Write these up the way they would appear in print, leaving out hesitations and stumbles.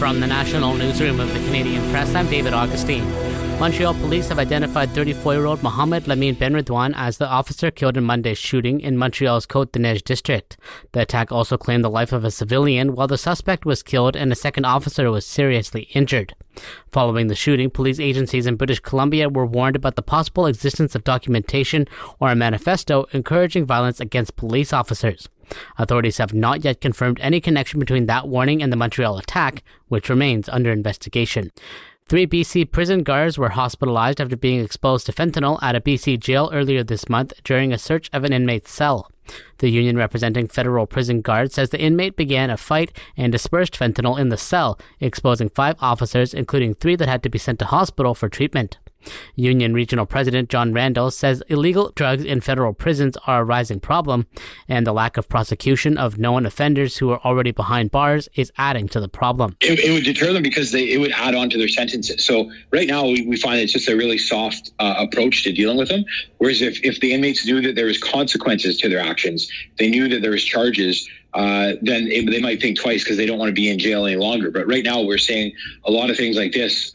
From the National Newsroom of the Canadian Press, I'm David Augustine. Montreal police have identified 34-year-old Mohamed Lamine Benredouane as the officer killed in Monday's shooting in Montreal's Côte-des-Neiges district. The attack also claimed the life of a civilian, while the suspect was killed and a second officer was seriously injured. Following the shooting, police agencies in British Columbia were warned about the possible existence of documentation or a manifesto encouraging violence against police officers. Authorities have not yet confirmed any connection between that warning and the Montreal attack, which remains under investigation. 3 BC prison guards were hospitalized after being exposed to fentanyl at a BC jail earlier this month during a search of an inmate's cell. The union representing federal prison guards says the inmate began a fight and dispersed fentanyl in the cell, exposing 5 officers, including 3 that had to be sent to hospital for treatment. Union Regional President John Randall says illegal drugs in federal prisons are a rising problem, and the lack of prosecution of known offenders who are already behind bars is adding to the problem. It would deter them because it would add on to their sentences. So right now we find it's just a really soft approach to dealing with them. Whereas if the inmates knew that there was consequences to their actions, they knew that there was charges, then they might think twice because they don't want to be in jail any longer. But right now we're seeing a lot of things like this,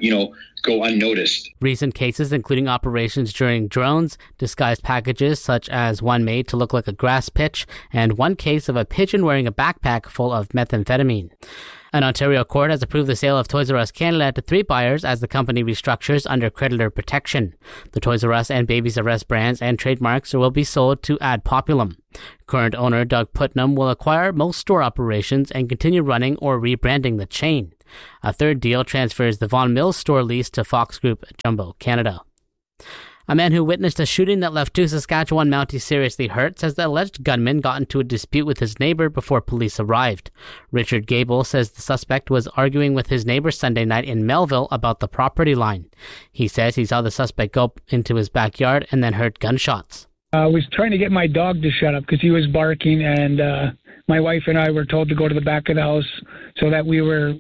go unnoticed. Recent cases, including operations during drones, disguised packages such as one made to look like a grass pitch, and one case of a pigeon wearing a backpack full of methamphetamine. An Ontario court has approved the sale of Toys R Us Canada to 3 buyers as the company restructures under creditor protection. The Toys R Us and Babies R Us brands and trademarks will be sold to Ad Populum. Current owner Doug Putnam will acquire most store operations and continue running or rebranding the chain. A third deal transfers the Vaughan Mills store lease to Fox Group Jumbo Canada. A man who witnessed a shooting that left 2 Saskatchewan Mounties seriously hurt says the alleged gunman got into a dispute with his neighbor before police arrived. Richard Gable says the suspect was arguing with his neighbor Sunday night in Melville about the property line. He says he saw the suspect go into his backyard and then heard gunshots. I was trying to get my dog to shut up because he was barking, and my wife and I were told to go to the back of the house so that we were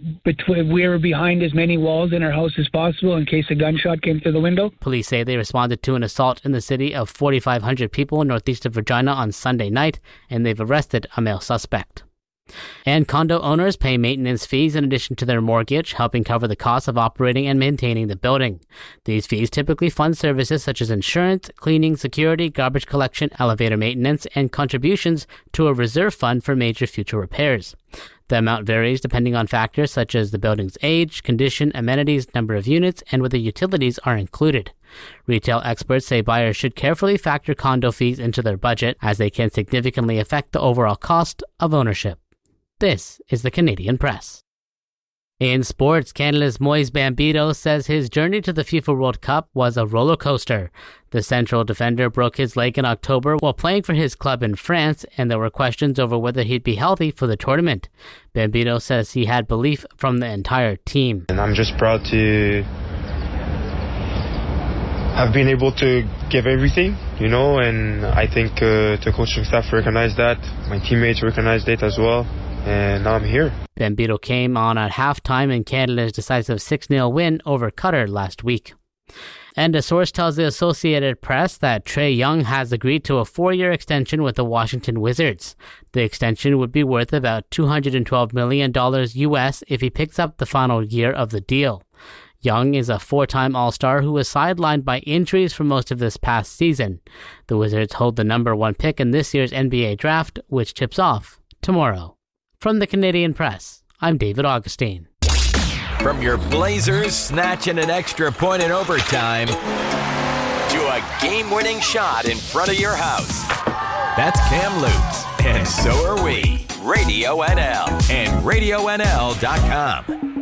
behind as many walls in our house as possible in case a gunshot came through the window. Police say they responded to an assault in the city of 4,500 people northeast of Regina on Sunday night, and they've arrested a male suspect. And condo owners pay maintenance fees in addition to their mortgage, helping cover the cost of operating and maintaining the building. These fees typically fund services such as insurance, cleaning, security, garbage collection, elevator maintenance, and contributions to a reserve fund for major future repairs. The amount varies depending on factors such as the building's age, condition, amenities, number of units, and whether utilities are included. Retail experts say buyers should carefully factor condo fees into their budget as they can significantly affect the overall cost of ownership. This is the Canadian Press. In sports, Canada's Moise Bambito says his journey to the FIFA World Cup was a roller coaster. The central defender broke his leg in October while playing for his club in France, and there were questions over whether he'd be healthy for the tournament. Bambito says he had belief from the entire team. And I'm just proud to have been able to give everything, and I think the coaching staff recognized that. My teammates recognized it as well. And now I'm here. Bambito came on at halftime in Canada's decisive 6-0 win over Qatar last week. And a source tells the Associated Press that Trae Young has agreed to a 4-year extension with the Washington Wizards. The extension would be worth about $212 million US if he picks up the final year of the deal. Young is a 4-time All-Star who was sidelined by injuries for most of this past season. The Wizards hold the number 1 pick in this year's NBA draft, which tips off tomorrow. From the Canadian Press, I'm David Augustine. From your Blazers snatching an extra point in overtime to a game-winning shot in front of your house. That's Cam Lutz, and so are we. Radio NL and RadioNL.com.